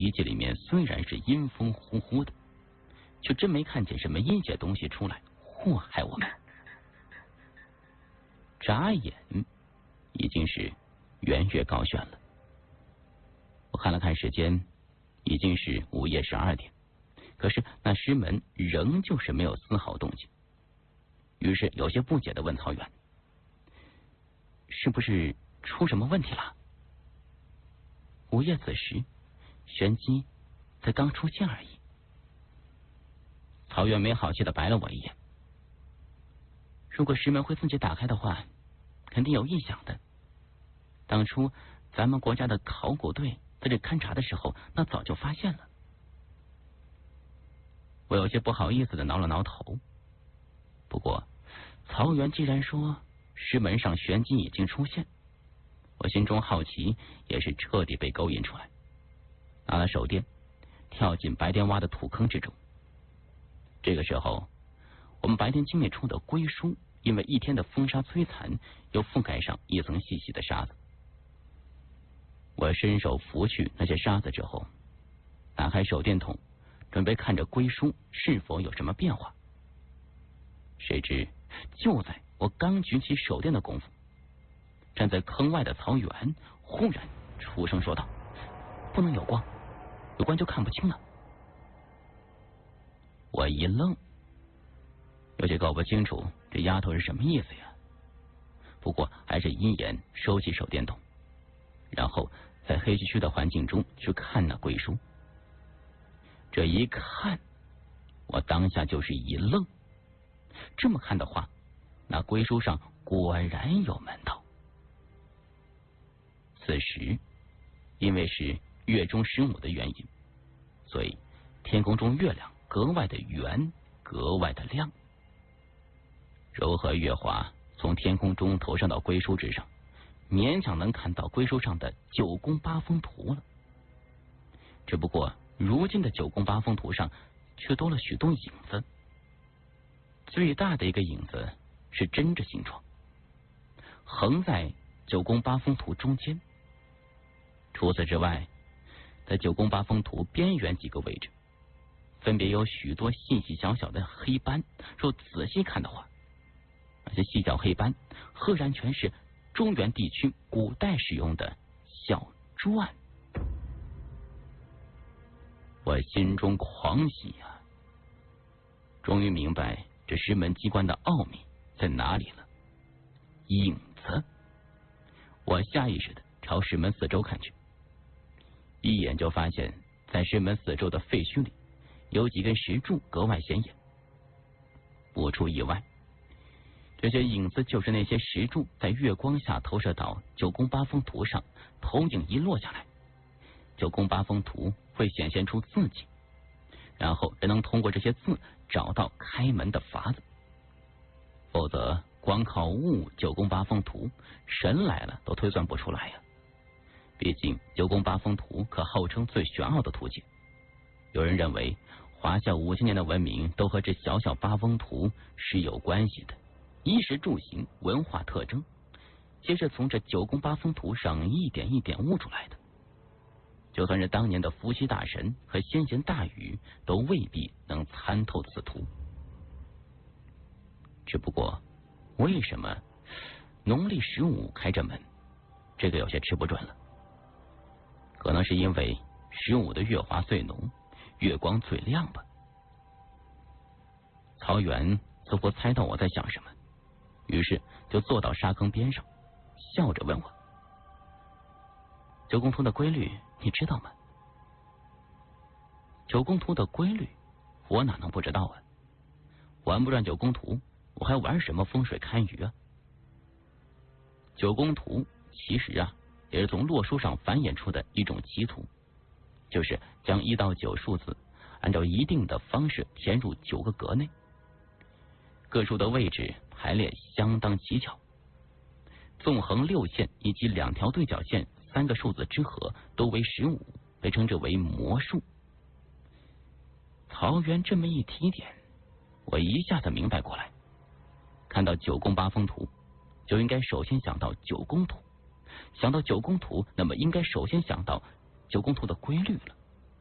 遗迹里面虽然是阴风呼呼的，却真没看见什么阴邪东西出来祸害我们。眨眼已经是元月高悬了。我看了看时间，已经是午夜12点，可是那师门仍旧是没有丝毫动静。于是有些不解地问曹远：“是不是出什么问题了？”午夜此时，玄机才刚出现而已。曹远没好气地白了我一眼：“如果师门会自己打开的话，肯定有异响的。当初咱们国家的考古队在这勘察的时候，那早就发现了。”我有些不好意思地挠了挠头。不过曹元既然说师门上玄机已经出现，我心中好奇也是彻底被勾引出来，拿了手电跳进白电挖的土坑之中。这个时候，我们白天经历处的龟叔因为一天的风沙摧残，又覆盖上一层细细的沙子。我伸手拂去那些沙子之后，打开手电筒，准备看着龟叔是否有什么变化。谁知就在我刚举起手电的功夫，站在坑外的曹远忽然出声说道：“不能有光，有光就看不清了。”我一愣，有些搞不清楚这丫头是什么意思呀。不过还是一眼收起手电筒，然后在黑黢黢的环境中去看那龟叔。这一看，我当下就是一愣。这么看的话，那龟书上果然有门道。此时因为是月中15的原因，所以天空中月亮格外的圆，格外的亮。柔和月华从天空中投射到龟书之上，勉强能看到龟书上的九宫八风图了。只不过如今的九宫八风图上却多了许多影子，最大的一个影子是针着形状，横在九宫八风图中间。除此之外，在九宫八风图边缘几个位置，分别有许多细细小小的黑斑。若仔细看的话，那些细小黑斑赫然全是中原地区古代使用的小篆。我心中狂喜啊，终于明白这师门机关的奥秘在哪里了。影子！我下意识的朝师门四周看去，一眼就发现在师门四周的废墟里有几根石柱格外显眼。不出意外，这些影子就是那些石柱在月光下投射到九宫八风图上，投影一落下来，九宫八风图会显现出字迹，然后人能通过这些字找到开门的法子。否则光靠悟九宫八风图，神来了都推算不出来呀。毕竟九宫八风图可号称最玄奥的图解，有人认为华夏5000年的文明都和这小小八风图是有关系的，衣食住行文化特征皆是从这九宫八风图上一点一点悟出来的。就算是当年的伏羲大神和先贤大禹，都未必能参透此图。只不过为什么农历15开着门，这个有些吃不准了。可能是因为15的月华最浓，月光最亮吧。曹元似乎猜到我在想什么，于是就坐到沙坑边上，笑着问我：“九宫图的规律你知道吗？”九宫图的规律我哪能不知道啊？玩不转九宫图，我还玩什么风水堪舆啊？九宫图其实啊也是从洛书上繁衍出的一种奇图，就是将1到9数字按照一定的方式填入9个格内，各数的位置排列相当奇巧，纵横6线以及2条对角线3个数字之和都为15，被称之为魔术。曹元这么一提点，我一下子明白过来，看到九宫八风图就应该首先想到九宫图，想到九宫图，那么应该首先想到九宫图的规律了。